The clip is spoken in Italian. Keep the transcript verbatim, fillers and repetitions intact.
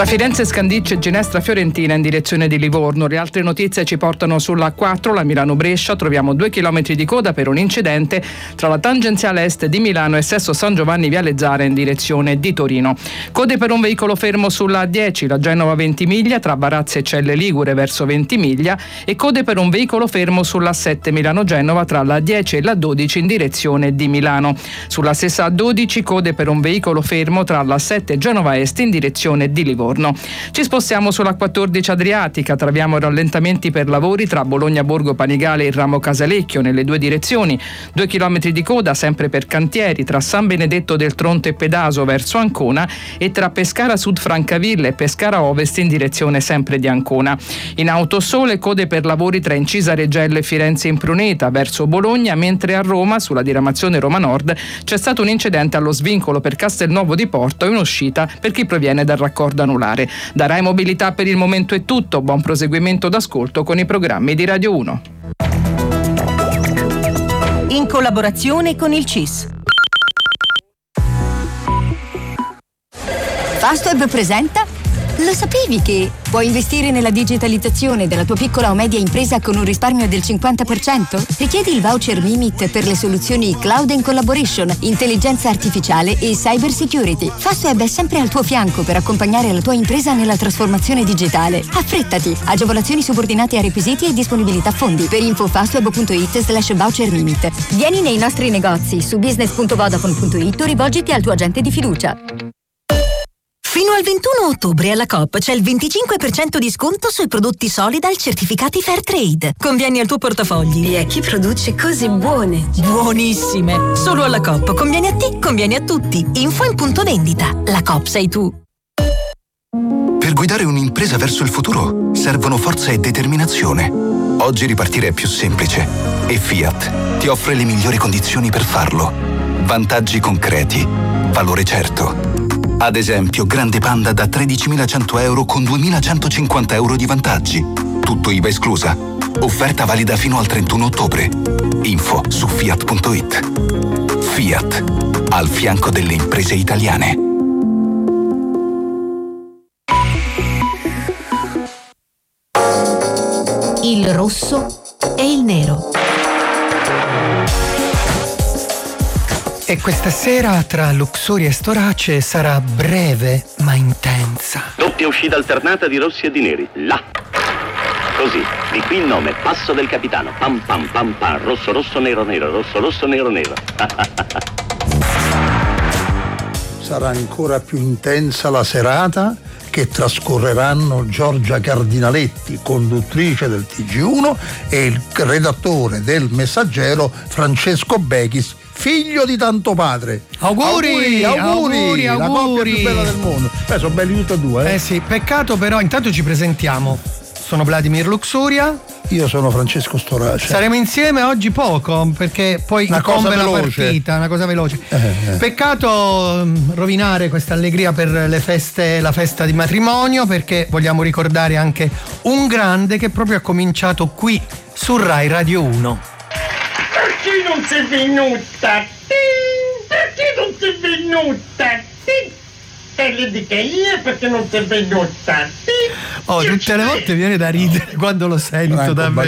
Firenze scandisce Ginestra Fiorentina in direzione di Livorno. Le altre notizie ci portano sulla A quattro, la Milano-Brescia. Troviamo due chilometri di coda per un incidente tra la tangenziale est di Milano e Sesto San Giovanni Viale Zara in direzione di Torino. Code per un veicolo fermo sulla A dieci, la Genova-Ventimiglia tra Varazze e Celle Ligure verso Ventimiglia, e code per un veicolo fermo sulla A sette Milano-Genova tra la A dieci e la A dodici in direzione di Milano. Sulla stessa A dodici code per un veicolo fermo tra la A sette Genova Est in direzione di Livorno. Ci spostiamo sulla quattordici Adriatica, troviamo rallentamenti per lavori tra Bologna Borgo Panigale e il ramo Casalecchio nelle due direzioni, due chilometri di coda sempre per cantieri tra San Benedetto del Tronto e Pedaso verso Ancona e tra Pescara Sud Francavilla e Pescara Ovest in direzione sempre di Ancona. In Autosole code per lavori tra Incisa Reggello e Firenze in Pruneta verso Bologna, mentre a Roma sulla diramazione Roma Nord c'è stato un incidente allo svincolo per Castelnuovo di Porto in uscita per chi proviene dal raccordo anulare. Da Rai Mobilità per il momento è tutto, buon proseguimento d'ascolto con i programmi di Radio uno. In collaborazione con il C I S. Fastweb presenta. Lo sapevi che puoi investire nella digitalizzazione della tua piccola o media impresa con un risparmio del cinquanta per cento? Richiedi il voucher Mimit per le soluzioni Cloud and Collaboration, intelligenza artificiale e cyber security. Fastweb è sempre al tuo fianco per accompagnare la tua impresa nella trasformazione digitale. Affrettati! Agevolazioni subordinate a requisiti e disponibilità fondi. Per info fastweb.it slash voucher Mimit. Vieni nei nostri negozi su business punto vodafone punto it o rivolgiti al tuo agente di fiducia. Fino al ventuno ottobre alla Coop c'è il venticinque per cento di sconto sui prodotti Solidal certificati Fairtrade. Convieni al tuo portafogli. E a chi produce cose buone. Buonissime! Solo alla Coop. Conviene a te, conviene a tutti. Info in punto vendita. La Coop sei tu. Per guidare un'impresa verso il futuro servono forza e determinazione. Oggi ripartire è più semplice e Fiat ti offre le migliori condizioni per farlo. Vantaggi concreti, valore certo. Ad esempio, Grande Panda da tredicimilacento euro con duemilacentocinquanta euro di vantaggi. Tutto I V A esclusa. Offerta valida fino al trentuno ottobre. Info su fiat punto it. Fiat, al fianco delle imprese italiane. Il rosso e il nero. E questa sera tra Luxuria e Storace sarà breve ma intensa. Doppia uscita alternata di rossi e di neri. Là. Così. Di qui il nome. Passo del capitano. Pam pam pam pam. Rosso rosso nero nero. Rosso rosso nero nero. Sarà ancora più intensa la serata che trascorreranno Giorgia Cardinaletti, conduttrice del T G uno, e il redattore del Messaggero Francesco Bechis, figlio di tanto padre. Auguri, auguri, auguri, auguri, la coppia auguri. più bella del mondo. Beh, sono belli tutti e due. Eh, Eh sì, peccato però, intanto ci presentiamo. Sono Vladimir Luxuria. Io sono Francesco Storace. Saremo insieme oggi poco, perché poi Una cosa incombe la veloce. partita, una cosa veloce. Eh, eh. Peccato mh, rovinare questa allegria per le feste, la festa di matrimonio, perché vogliamo ricordare anche un grande che proprio ha cominciato qui su Rai Radio uno. Perché non sei venuta? Perché non sei venuta? E le dica io perché non sei venuta? Oh, tutte le volte viene da ridere quando lo sento, Franco davvero.